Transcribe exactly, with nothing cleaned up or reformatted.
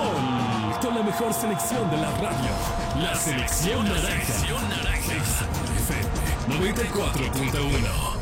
Gol, con la mejor selección de la radio, la selección naranja. Exa F M noventa y cuatro punto uno.